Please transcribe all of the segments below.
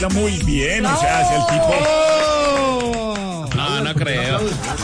Muy bien, o sea, es el tipo... No creo.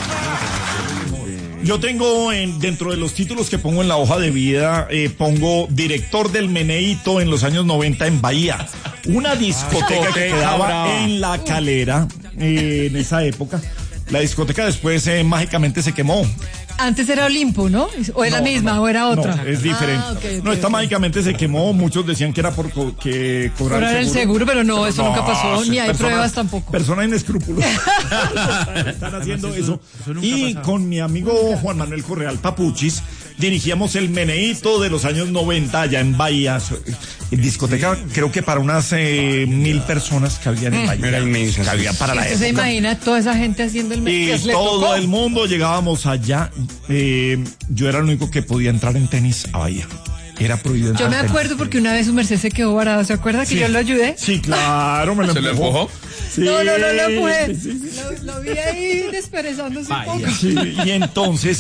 Yo tengo dentro de los títulos que pongo en la hoja de vida, pongo director del Meneíto en los años 90 en Bahía. Una discoteca que quedaba en La Calera en esa época. La discoteca después mágicamente se quemó. Antes era Olimpo, ¿no? ¿O era la misma o era otra? No, es diferente. Okay, esta mágicamente se quemó. Muchos decían que era por que cobrar el seguro, pero no, eso nunca pasó, ni hay pruebas tampoco. Personas inescrupulosas están haciendo eso. Y con mi amigo Juan Manuel Correal Papuchis dirigíamos el Meneíto de los años 90 allá en Bahía. En discoteca, creo que para unas 1,000 personas que habían en Bahía. Era inmenso. Que había para la época. ¿Se imagina toda esa gente haciendo el Meneíto? Y todo el mundo llegábamos allá. Yo era el único que podía entrar en tenis a Bahía. Era prohibido entrar. Yo me acuerdo porque una vez su merced se quedó varado. ¿Se acuerda que yo lo ayudé? Sí, claro, me lo ¿Se lo empujó? Sí, no lo empujé. Lo vi ahí desperezándose un poco. Sí, y entonces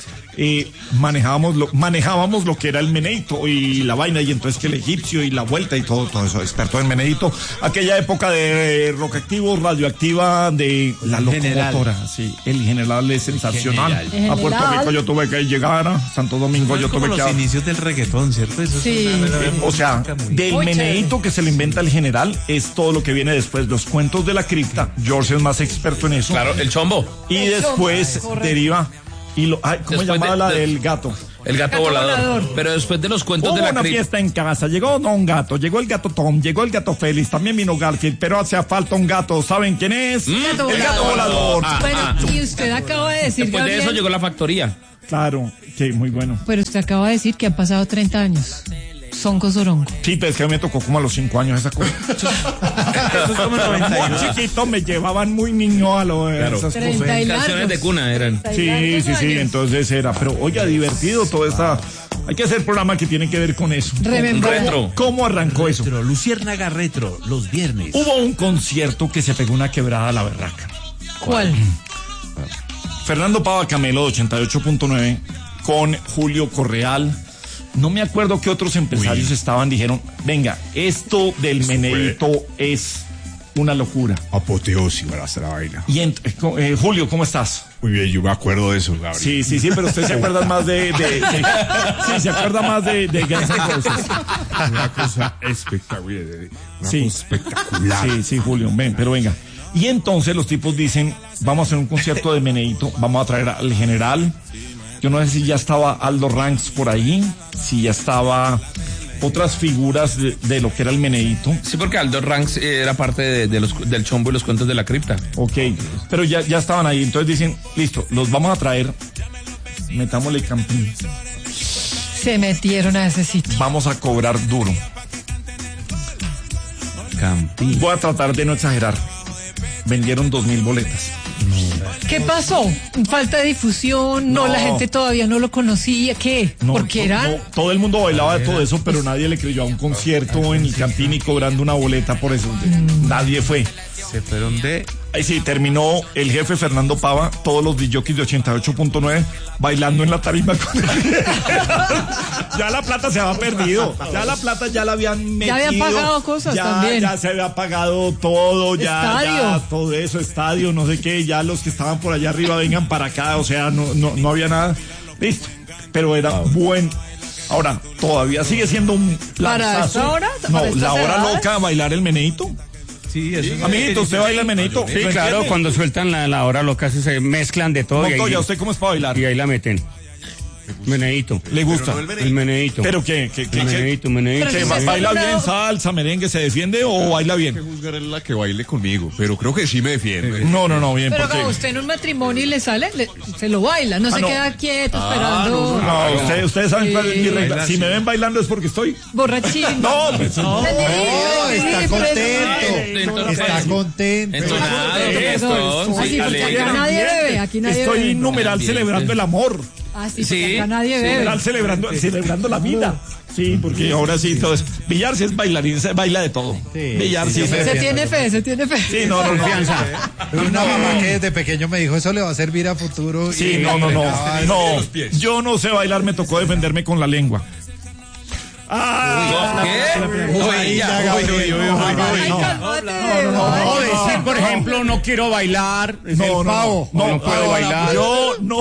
manejábamos lo que era el Meneíto y la vaina, y entonces que el egipcio y la vuelta y todo eso, experto en Meneíto. Aquella época de rock activo, radioactiva, de la locomotora. Sí, el general es sensacional. A Puerto Rico yo tuve que llegar, a Santo Domingo yo tuve que... los inicios del reggaetón, ¿cierto? Eso sí. O sea, del Meneíto que se le inventa el general es todo lo que viene después, los cuentos de la cripta. George es más experto en eso. Claro, el chombo. Y después deriva... ¿Cómo se llamaba la del gato? El gato volador. Pero después de los cuentos de la una fiesta en casa, llegó un gato, llegó el gato Tom, llegó el gato Félix, también vino Garfield, pero hace falta un gato, ¿saben quién es? El gato volador. Bueno, y usted acaba de decir, después Gabriel, de eso llegó la factoría. Claro, que muy bueno. Pero usted acaba de decir que han pasado 30 años. Sonco Sorongo. Sí, pero es que a mí me tocó como a los 5 años esa cosa. Eso es como 91. Muy chiquito, me llevaban muy niño a esas cosas. Canciones de cuna eran. Sí, entonces era. Pero oiga, divertido toda esta... Hay que hacer programa que tiene que ver con eso. Retro. ¿Cómo arrancó eso? Luciérnaga Retro, los viernes. Hubo un concierto que se pegó una quebrada a la berraca. ¿Cuál? Fernando Pava Camelo de 88.9 con Julio Correal. No me acuerdo qué otros empresarios dijeron, venga, esto del Meneíto es una locura. Apoteósica la vaina. Y Julio, ¿cómo estás? Muy bien, yo me acuerdo de eso, Gabriel. Sí, pero usted se acuerda más sí, se acuerda más de Guns N' Roses. Una cosa espectacular. Espectacular. Sí, Julio, pero venga. Y entonces los tipos dicen, vamos a hacer un concierto de Meneíto, vamos a traer al general. Yo no sé si ya estaba Aldo Ranks por ahí, si ya estaba otras figuras de lo que era el Meneíto. Sí, porque Aldo Ranks era parte del chombo y los cuentos de la cripta. Ok, pero ya estaban ahí. Entonces dicen, listo, los vamos a traer, metámosle campín. Se metieron a ese sitio. Vamos a cobrar duro. Campín. Voy a tratar de no exagerar. Vendieron 2,000 boletas. ¿Qué pasó? ¿Falta de difusión? No, la gente todavía no lo conocía. ¿Qué? Porque todo el mundo bailaba de todo eso, pero nadie le creyó a un concierto en el Campín y cobrando una boleta por eso. Nadie fue. Se fueron de... Ahí sí, terminó el jefe Fernando Pava, todos los DJs de 88.9 bailando en la tarima con él. Ya la plata se había perdido. Ya la plata ya la habían metido. Ya habían pagado cosas también. Ya se había pagado todo, ya todo eso, estadio, no sé qué. Ya los que estaban por allá arriba vengan para acá, o sea, no había nada. Listo. Pero era buen. Ahora, todavía sigue siendo un ¿Para esta hora? No, la hora loca, bailar el Meneíto. Sí, eso. Amiguito, ¿usted baila el Meneíto? Sí, claro, cuando sueltan la hora loca se mezclan de todo. Montoya, ¿usted cómo es para bailar? Y ahí la meten. Meneíto. ¿Le gusta? El Meneíto. ¿Pero qué? Meneíto. ¿Que baila bien salsa, merengue, se defiende o baila bien? Que juzgar es la que baile conmigo, pero creo que sí me defiende. No, bien. Pero como usted en un matrimonio y le sale, se lo baila, no se queda quieto esperando. No, ustedes saben cuál es mi regla. Si me ven bailando es porque estoy borrachín. No, está contento. Está contento. Así, porque acá nadie bebe, aquí nadie bebe. Estoy numeral celebrando el amor. Sí, acá nadie bebe. Numeral celebrando la vida. Sí, porque ahora sí todo es. Villar sí es bailarín, se baila de todo. Villar sí. Se tiene fe. Sí, no. Confianza. Una mamá que desde pequeño me dijo, eso le va a servir a futuro. Sí, no. Yo no sé bailar, me tocó defenderme con la lengua. O decir, por ejemplo, no quiero bailar. No puedo bailar. Yo no.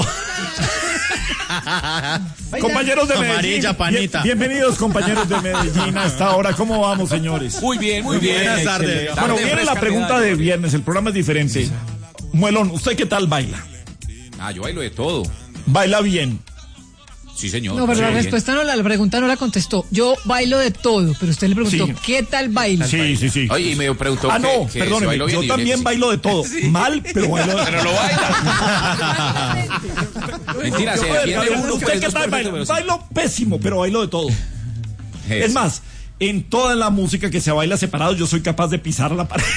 Compañeros de Medellín, amarilla, panita. Bienvenidos compañeros de Medellín a esta hora. ¿Cómo vamos, señores? Muy bien. Buenas tardes. Bueno, viene la pregunta de viernes, el programa es diferente. Muelón, ¿usted qué tal baila? Yo bailo de todo. ¿Baila bien? Sí, señor. No, pero la respuesta no, la pregunta no la contestó. Yo bailo de todo, pero usted le preguntó, ¿qué tal baila? Sí. Oye, y me preguntó que perdóneme, yo también bailo de todo. Mal, pero bailo de todo. Pero lo baila. Mentira, se defiende uno. ¿Usted qué tal baila? Bailo pésimo, pero bailo de todo. Es más, en toda la música que se baila separado, yo soy capaz de pisar la pared.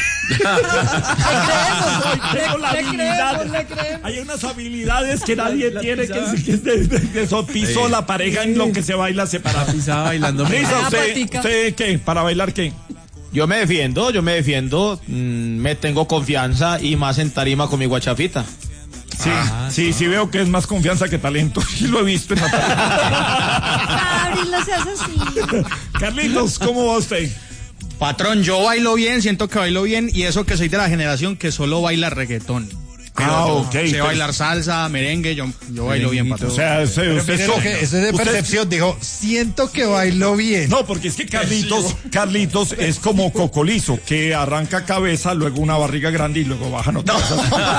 Hay unas habilidades que nadie tiene, que eso piso la pareja en lo que se baila separado. Pisaba bailando. ¿Usted qué? ¿Para bailar qué? Yo me defiendo, me tengo confianza y más en tarima con mi guachafita. Sí, veo que es más confianza que talento. Sí lo he visto en la tarima. No seas así. Carlitos, ¿cómo va usted? Patrón, yo bailo bien, siento que bailo bien y eso que soy de la generación que solo baila reggaetón. Sé bailar salsa, merengue, yo bailo bien, patrón. O sea, eso es de percepción, dijo, siento que bailo bien. No, porque es que Carlitos es como Cocolizo, que arranca cabeza, luego una barriga grande y luego baja noticias.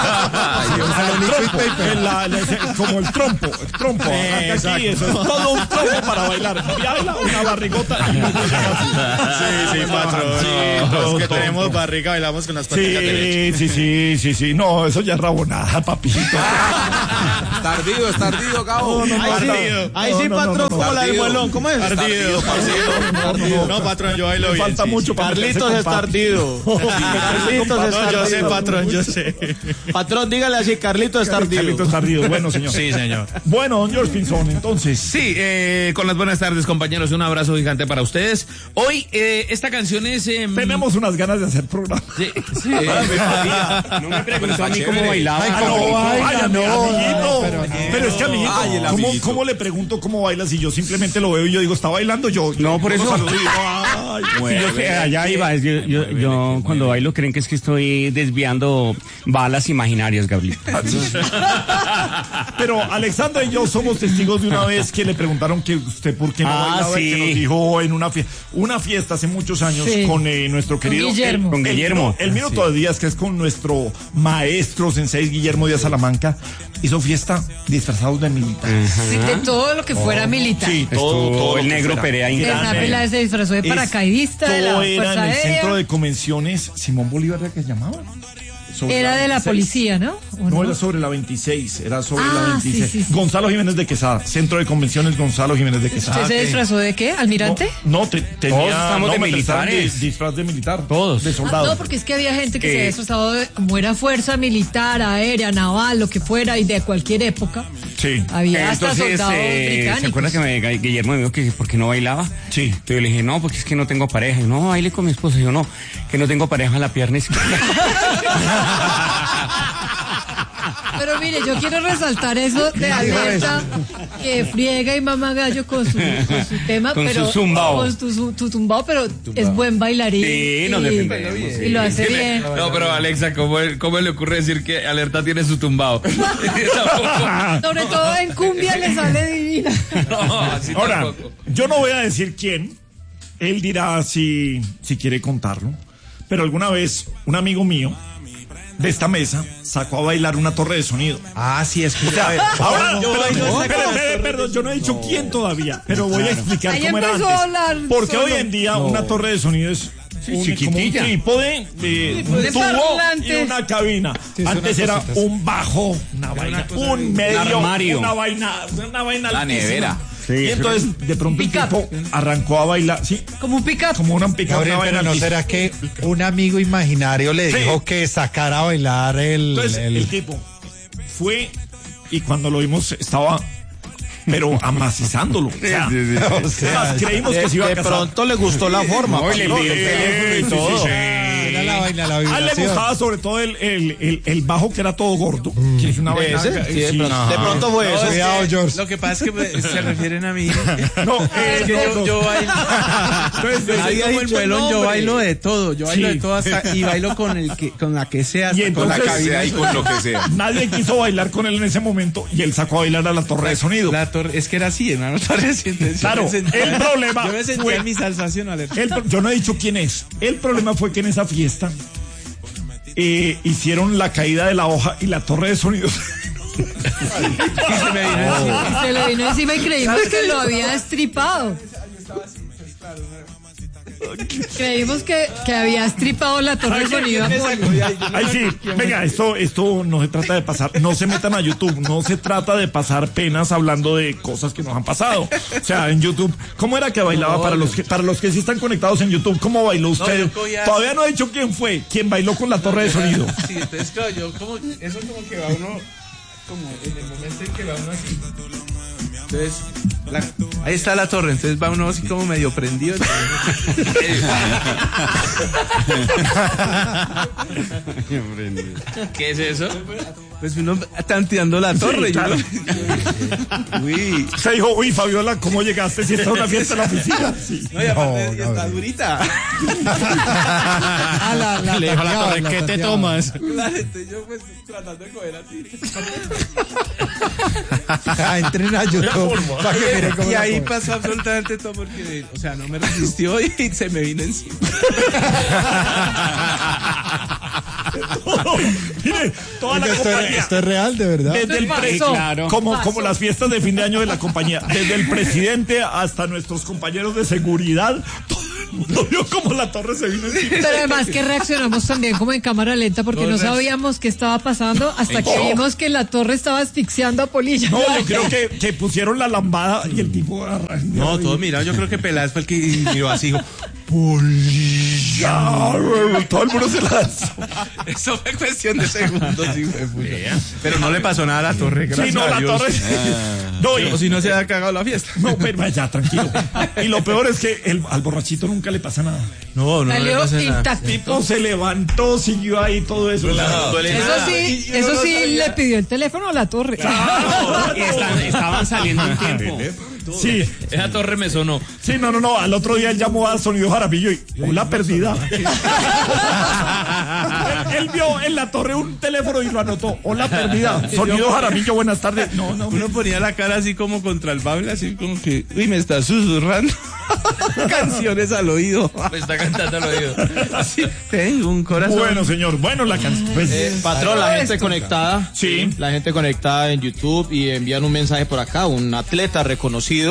Como el trompo, arranca aquí, eso es todo un trompo para bailar. Baila una barrigota. Sí, patrón. Los que tenemos barriga bailamos con las paticas derechas. Sí. No, eso ya es rabonada, papito. Es tardido, cabo. Ahí sí, patrón, como la del muelón. ¿Cómo es? Tardido. No, patrón, yo bailo bien. Falta mucho para Carlitos es tardido. Carlitos es tardido. Yo sé, patrón, yo sé. Patrón, dígale así, Carlitos es tardido. Carlitos es tardido. Bueno, señor. Sí, señor. Bueno, don George Pinzón, entonces. Sí, con las buenas tardes, compañeros. Un abrazo gigante para ustedes. Hoy, esta canción es... Tenemos unas ganas de hacer programa. Sí. No me preguntó a mí cómo bailaba. Pero es que, amiguito, ¿cómo le pregunto cómo baila si yo simplemente lo veo y yo digo, ¿está bailando? Yo No, por eso. saludo y digo, Allá iba. Yo cuando bailo creen que es que estoy desviando balas imaginarias, Gabriel. Pero Alexandra y yo somos testigos de una vez que le preguntaron que usted por qué no bailaba y que nos dijo en una fiesta hace muchos años con nuestro querido con Guillermo. El Minuto de Díaz, que es con nuestro maestro sensei Guillermo Díaz Salamanca, hizo fiesta disfrazados de militares. Sí, de todo lo que fuera militar. Sí, todo el negro Perea Una se disfrazó de paracaidista de la Fuerza era en el Aérea. centro de convenciones Simón Bolívar, ¿era que se llamaba? Era de la policía, ¿no? No, era sobre la 26, era sobre la 26. Sí. Gonzalo Jiménez de Quesada, Centro de Convenciones Gonzalo Jiménez de Quesada. ¿Usted se disfrazó de qué? ¿Almirante? No, tenía... Todos estamos de militares. Disfraz de militar. Todos. De soldado. No, porque es que había gente que se había disfrazado de, como era fuerza militar, aérea, naval, lo que fuera, y de cualquier época. Sí. Había hasta soldados británicos. ¿Se acuerda que Guillermo me dijo que por qué no bailaba? Sí. Entonces yo le dije, no, porque es que no tengo pareja. Y no, baile con mi esposa. Y yo, no, que no tengo pareja en la pierna izquierda. Pero mire, yo quiero resaltar eso de alerta, que friega y mama gallo con su tema, con pero su zumbao. Con tu zumbao, pero es buen bailarín. Sí, nos defendemos. Y lo hace bien. No, pero Alexa, ¿cómo le ocurre decir que Alerta tiene su tumbao? Sobre todo en cumbia le sale divina. No, así Ahora, tampoco. yo no voy a decir quién, él dirá si quiere contarlo, pero alguna vez un amigo mío de esta mesa sacó a bailar una torre de sonido. Sí, es Ahora, perdón, yo no he dicho quién todavía, pero voy a explicar Ahí cómo era empezó a antes. hablar Porque solo. hoy en día una torre de sonido es chiquitilla. como un trípode, un de tubo parlantes. y una cabina. Antes era un bajo, una vaina, un medio, armario. una vaina La altísima. nevera. Y entonces de pronto el tipo arrancó a bailar, Como un pick-up. como una pica, una Gabriel, vaina pero ¿no altísima. será que un amigo imaginario le Sí. dijo que sacara a bailar Entonces el tipo fue y cuando lo vimos estaba pero amacizándolo. O sea, además, creímos que se iba a De casar. pronto le gustó la forma. No, y le envió el teléfono y todo. era la vaina, la A él le vibración. gustaba sobre todo el bajo que era todo gordo. Que es una vaina. ¿Ese? Sí, de pronto fue eso. Cuidado, George. Lo que pasa es que se refieren a mí. No, Es que yo bailo. Nadie ha dicho pelón, yo bailo de todo. Yo bailo de todo hasta, y bailo con la que sea, Y hasta con la entonces- cabina Y con lo que sea. nadie quiso bailar con él en ese momento y él sacó a bailar a la torre de sonido. La torre, es que era así, en una torre reciente. Claro, el problema Yo me sentía fue- en mi salsación al Yo no he dicho quién es. El problema fue que en esa fiesta hicieron la caída de la hoja y la torre de sonido. Se le vino encima y creímos que lo había estripado. Creímos que había estripado la torre de sonido a Poli. Ay, sí, venga, esto no se trata de pasar, no se metan a YouTube, no se trata de pasar penas hablando de cosas que nos han pasado. O sea, en YouTube, ¿cómo era que bailaba para los que sí están conectados en YouTube? ¿Cómo bailó usted? yo cogía- Todavía no he dicho quién fue, quién bailó con la torre de sonido. Sí, entonces claro, eso como que va uno, como en el momento en que va uno así. Entonces, ahí está la torre, entonces va uno así como medio prendido. ¿Qué es eso? Pues uno tanteando la torre. claro. Uy. Se dijo, uy, Fabiola, ¿cómo llegaste si esta es una fiesta en la oficina? Sí. No, y aparte No, está Gabriel. durita. Le dijo la torre, ¿qué te tomas? Claro, entonces yo pues tratando de coger así. Entren a YouTube para que miren cómo Y la ahí coge. pasó absolutamente todo porque, o sea, no me resistió y se me vino encima. Mire, toda la Oiga, compañía. esto es real, de verdad. Desde el Pasó. como las fiestas de fin de año de la compañía, desde el presidente hasta nuestros compañeros de seguridad, todo el mundo vio como la torre se vino encima. Pero además que reaccionamos también como en cámara lenta porque no sabíamos qué estaba pasando hasta que vimos que la torre estaba asfixiando a Polilla. No, yo creo que pusieron la lambada y el tipo No, todos miraron, yo creo que Peláez fue el que miró así, dijo, ya, todo el mundo se lanzó. eso fue cuestión de segundos, sí, fue puta. Pero no le pasó nada a la torre, Sí, gracias no, a la Dios. torre. No, y- O si no se ha cagado la fiesta. no, pero ya, tranquilo. Y lo peor es que al borrachito nunca le pasa nada. No, no le Salió pasa nada. intacto. El tipo se levantó, siguió ahí todo eso. Eso sí, le pidió el teléfono a la torre. Estaban saliendo un tiempo. Sí, Esa torre me sonó. sí, no. Al otro día él llamó a Sonido Jaramillo y una perdida. Él vio en la torre un teléfono y lo anotó. Hola perdida. Sonido Jaramillo, buenas tardes. No. Uno ponía la cara así como contra el baile, así como que, uy, me está susurrando canciones al oído. Me está cantando al oído. Así, tengo un corazón. Bueno, señor. Bueno, la canción. Pues, Patrón, la gente conectada. Sí. La gente conectada en YouTube y envían un mensaje por acá. Un atleta reconocido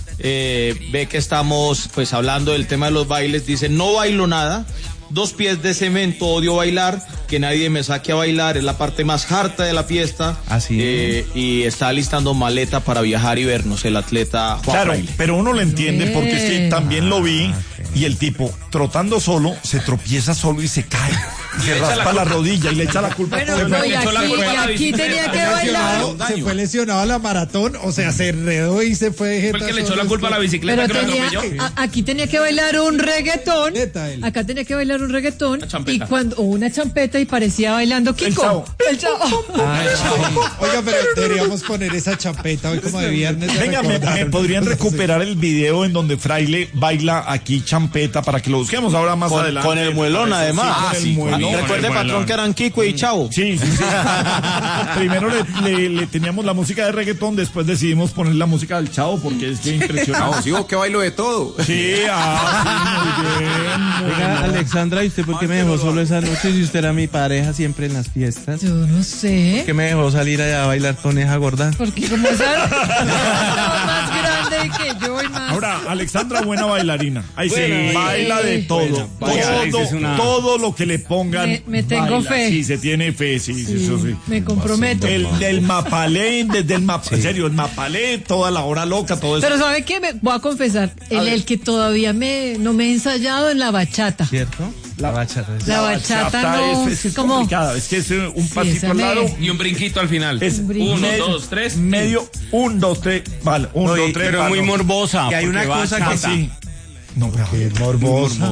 ve que estamos pues hablando del tema de los bailes. Dice, no bailo nada. 2 pies de cemento, odio bailar, que nadie me saque a bailar, es la parte más harta de la fiesta. Así y está listando maleta para viajar y vernos, el atleta Juan claro, Fraile. pero uno lo entiende porque es que también lo vi y el tipo trotando solo se tropieza solo y se cae. Se raspa la rodilla y le echa la culpa a todo Bueno, el no, mundo. y aquí tenía que bailar. Se fue lesionado a la maratón, o sea, se enredó y se fue. Fue el que le echó la culpa a la bicicleta Pero que lo tenía, atropelló. aquí tenía que bailar un reggaetón. Neta, él. Acá tenía que bailar un reggaetón. champeta. Y o una champeta y parecía bailando Kiko. Chavo. El chavo. Oiga, pero deberíamos poner esa champeta hoy como de viernes. de Venga, recordar. me podrían recuperar el video en donde Fraile baila aquí champeta para que lo busquemos ahora más adelante. Con el muelón además. Sí, con el muelón. Recuerde, patrón, que eran Kiko y Chavo. Sí. Primero le teníamos la música de reggaetón, después decidimos poner la música del Chavo porque es que impresionante. No, sigo que bailo de todo. Sí, muy bien. Oiga, Alexandra, ¿y usted por qué me dejó solo esa noche si usted era mi pareja siempre en las fiestas? Yo no sé. ¿Qué me dejó salir allá a bailar con esa gorda? Porque como esa más grande que yo y más. Ahora, Alexandra, buena bailarina. Ahí sí, Buena. baila de todo. Vaya, esa es una- Todo lo que le pongan. Me tengo baila. fe. Sí, se tiene fe, sí, eso sí. Me comprometo. El del Mapalé, desde el Mapalé, en serio, el Mapalé, toda la hora loca, todo eso. Pero ¿sabe qué? Me voy a confesar. El que todavía no me he ensayado en la bachata. ¿Cierto? La bachata. La bachata no es como... complicada, es que es un pasito esa al me- lado. Y un brinquito al final. Es Un brinquito. 1, 2, 3. Medio, 1, 2, 3, vale, 1, 2, 3. Pero es muy morbosa. Que hay porque una va cosa que chata. sí. No, pero Qué morbosa.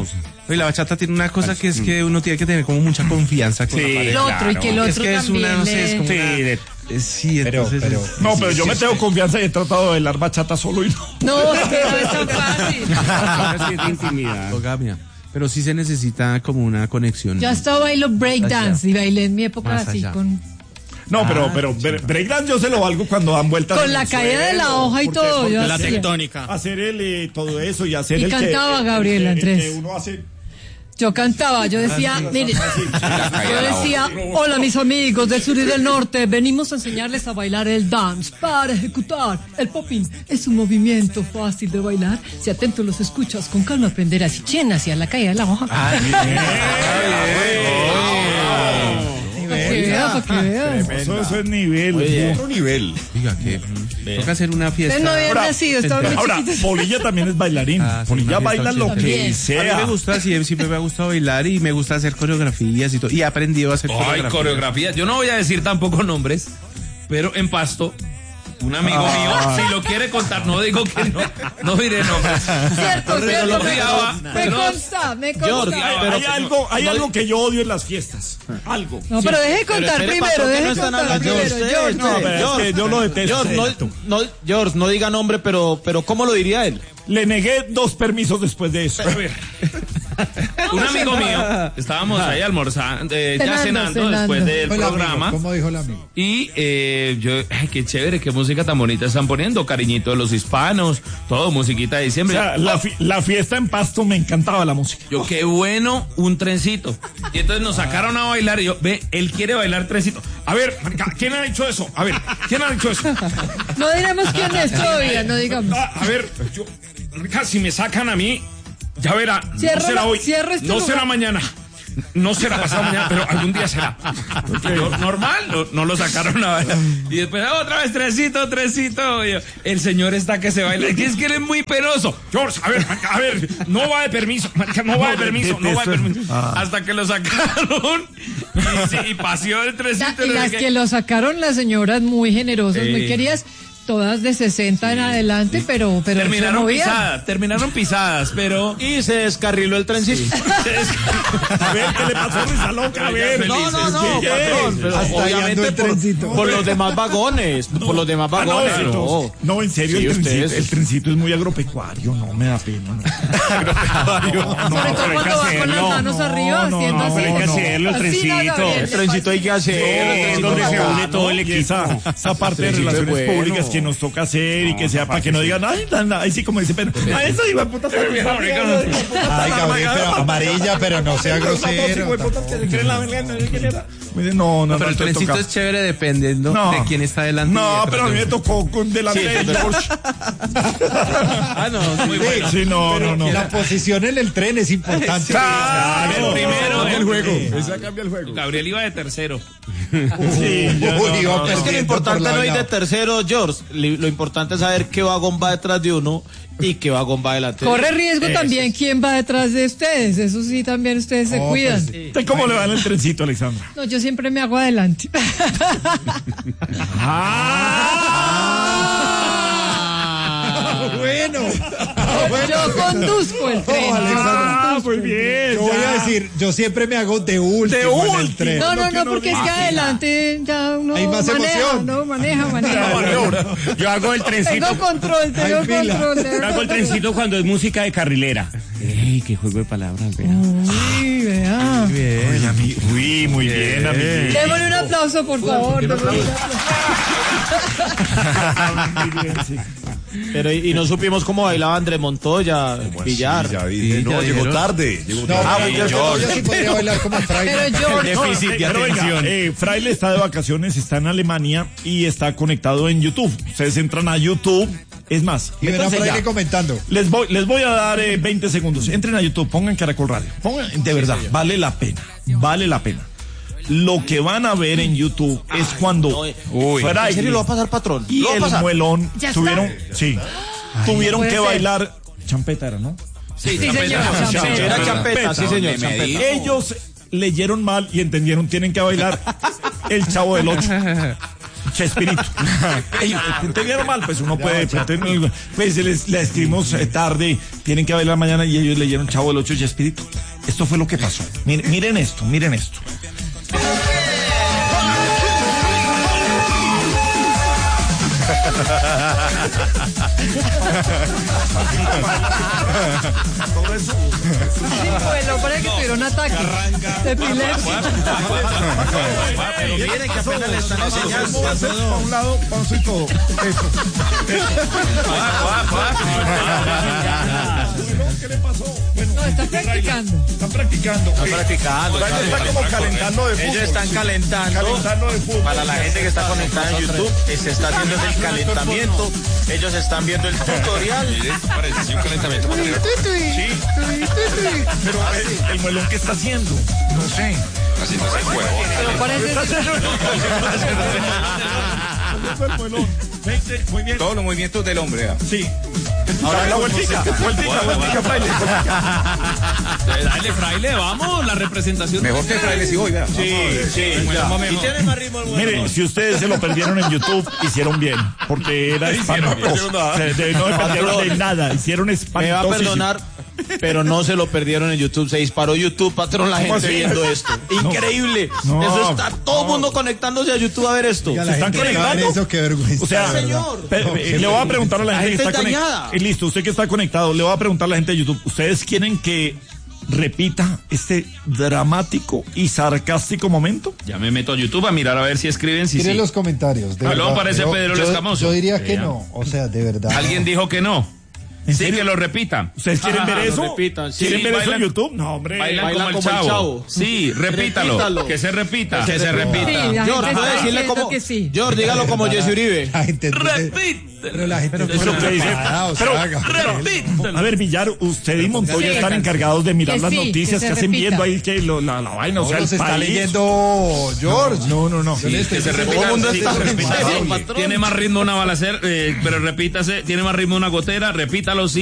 Oye, la bachata tiene una cosa que es que uno tiene que tener como mucha confianza con la pareja. El otro, y que el otro es que es también una, no sé, es como le- sí, entonces... No, pero yo me tengo confianza y he tratado de bailar bachata solo y no. No, es que no es tan fácil. Es de intimidad. Monogamia. Pero sí se necesita como una conexión. Yo hasta bailo breakdance y bailé en mi época Más así allá. con Pero breakdance yo se lo valgo cuando dan vueltas. Con en la el caída de la suelo, hoja y todo, porque yo La hacía. tectónica. hacer todo eso y hacer Y el cantaba que, Gabriela el que Andrés. uno hace. Yo cantaba, yo decía, mire, yo decía, hola mis amigos del sur y del norte, venimos a enseñarles a bailar el dance para ejecutar el popping. Es un movimiento fácil de bailar. Si atento los escuchas, con calma aprenderás y chen hacia la caída de la hoja. Para que vea. Eso es nivel. Otro nivel. Diga que toca hacer una fiesta. Ustedes no habían Ahora, nacido, estaban muy Ahora, chiquitos. Bolilla también es bailarín. Sí, Bolilla una baila fiesta lo que También. A mí sea. me gusta, siempre me ha gustado bailar y me gusta hacer coreografías y todo. Y he aprendido a hacer Ay, coreografía. Yo no voy a decir tampoco nombres, pero en Pasto, un amigo mío, si lo quiere contar, no digo que no diré nombres. Cierto, Pero cierto, lo me odiaba, consta, pero- me consta. Hay algo que yo odio en las fiestas. Algo. No, pero deje contar espere, primero, pastor, que no deje están contar hablando de primero. usted. George. No, pero es que yo lo detesto. George, no diga nombre, pero ¿cómo lo diría él? Le negué 2 permisos después de eso. Un amigo mío, estábamos ahí almorzando, ya cenando cenando. después del Fue el amigo, programa. ¿cómo dijo el amigo? Y yo, ay, qué chévere, qué música tan bonita están poniendo, cariñito de los hispanos, todo, musiquita de O diciembre. sea, la fiesta en Pasto me encantaba la música. Yo, qué bueno, un trencito. Y entonces nos sacaron a bailar y yo, ve, él quiere bailar trencito. A ver, marica, ¿quién ha dicho eso? A ver, ¿quién ha dicho eso? No diremos quién es todavía, no digamos. A ver, marica, si me sacan a mí, ya verá, Cierra no será la- hoy, cierra este no lugar. será mañana. No será pasado mañana, pero algún día será. Normal, no lo sacaron a bailar. Y después, otra vez, trencito. Y yo, el señor está que se baila. Que es que él es muy penoso. George, a ver, no va de permiso. Marica, no va de permiso. Hasta que lo sacaron. Y paseó el trencito. Y las que lo sacaron las señoras muy generosas, muy queridas, todas de 60 en adelante, pero se movían. Terminaron pisadas, pero... Y se descarriló el trencito. A ver, ¿qué le pasó a Risa Loca? A ver, No, patrón, pero Hasta obviamente guiando el trencito. por los demás vagones, por los demás vagones. No, en serio, Sí, el trencito es muy agropecuario, no me da pena. Sobre todo cuando va con las manos arriba, haciendo así. pero hay que hacerlo, el Así, trencito. Gabriel, El trencito hay que hacer. Es donde se une todo el Y equipo. esa parte de trencito es relaciones bueno. públicas que nos toca hacer y que sea para que no digan, ay, ahí sí como dice, pero a eso iba puta. Ay, Gabriel, pero amarilla, pero no sea grosero. No, Pero el trencito toca. es chévere dependiendo No. de quién está delante. y No, detrás pero a mí de me uno. tocó con delante de George. Muy bueno. Sí, no. La posición en el tren es importante. Pero primero el juego. Esa cambia el juego. Gabriel iba de tercero. Sí, ya Uy, iba Es que lo perdiendo importante por no es lado. de tercero, George. Lo importante es saber qué vagón va detrás de uno y qué vagón va delante de uno. Corre riesgo también quién va detrás de ustedes, eso sí, también ustedes se cuidan. ¿Usted cómo le va en el trencito, Alexandra? No, yo siempre me hago adelante. Bueno. Yo conduzco el tren. yo conduzco. Muy bien. Yo voy a decir, yo siempre me hago de último en el tren. No, porque es que adelante ya uno Hay más maneja, emoción. no maneja. Yo hago el trencito. Tengo control. Yo hago el trencito cuando es música de carrilera. ¡Ey, qué juego de palabras! Vea. Uy, vea. Uy, muy bien, amigo. Démosle un aplauso, por favor. démosle un aplauso. Pero y no supimos cómo bailaba Andrés Montoya, Villar. No, llegó tarde. Yo sí podría bailar como fraile. Pero yo, Déficit de atención. Fraile está de vacaciones, está en Alemania y está conectado en YouTube. Ustedes entran a YouTube. Es más, Y ven a métanse fraile ya. comentando. Les voy a dar 20 segundos. Entren a YouTube, pongan Caracol Radio. Pongan, de verdad, vale la pena. Vale la pena. Lo que van a ver en YouTube es cuando ¿En serio lo va a pasar, patrón? y ¿Lo va a el pasar? muelón ¿Ya está? tuvieron puede que ser. bailar. Champeta era, ¿no? Sí, Sí, señor, champeta. Era champeta, sí, señor. Champeta. Ellos leyeron mal y entendieron, tienen que bailar el Chavo del 8. Chespirito. Ellos entendieron mal, pues uno puede. Pues le escribimos tarde, tienen que bailar mañana y ellos leyeron Chavo del 8 Chespirito. Esto fue lo que pasó. Miren esto. Bueno, parece que tuvieron ataque de epilepsia. Pero miren que apenas le están enseñando. Para un lado, paso y todo. Eso. ¿Qué le pasó? Bueno, No, están practicando. Están practicando. Está como calentando de fútbol. Ellos están calentando de fútbol. para la gente que está conectada en YouTube. Se está haciendo el calentamiento. Ellos están viendo el tutorial. Parece un calentamiento para arriba. Pero el muelón, ¿qué está haciendo? No sé. Haciéndose el huevo. Pero parece El muelón. Muy bien. Todos los movimientos del hombre. Sí. Ahora la vueltica, fraile. Dale, fraile, vamos, la representación. Mejor que Fraile si voy, vea. Sí. Y tiene más ritmo el mundo. Miren, si ustedes se lo perdieron en YouTube, hicieron bien, porque era espantoso. No perdieron de nada, hicieron espantoso. Me va a perdonar, pero no se lo perdieron en YouTube. Se disparó YouTube, patrón, la gente viendo esto. Increíble. No. Eso está todo el mundo conectándose a YouTube a ver esto. Oiga, la ¿Se están gente que va a ver conectando? eso, qué vergüenza. O sea, señor. Le voy a preguntar a la gente que gente está conectada. dañada. Listo, usted que está conectado, le voy a preguntar a la gente de YouTube. ¿Ustedes quieren que repita este dramático y sarcástico momento? Ya me meto a YouTube a mirar a ver si escriben, si Miren sí. los comentarios. de Habló, verdad. parece Pedro el Escamoso. Yo diría que Vea. no. O sea, de verdad. Alguien dijo que no. ¿En Sí, serio? que lo repita. ¿Ustedes quieren ver lo eso? repitan, sí. ¿Quieren ver eso en bailan- YouTube? No, hombre. Bailan como el chavo. Sí, repítalo. Que se repita. Que se repita. Sí, la George, gente puede está decirle diciendo como. que sí. George, dígalo como Jesse Uribe. La gente entonces- Repítalo. Pero la gente Eso es lo que dice. A ver, Villar, usted y Montoya Sí. están encargados de mirar Que las sí, noticias que que se hacen repita. viendo ahí que la vaina, o sea, el se está país. leyendo George. No. Yo le estoy Que se diciendo- repita. Todo el mundo Sí, está que se repita. repitiendo, Sí. patrón. Tiene más ritmo una balacera, pero repítase. Tiene más ritmo una gotera, repítalo, sí.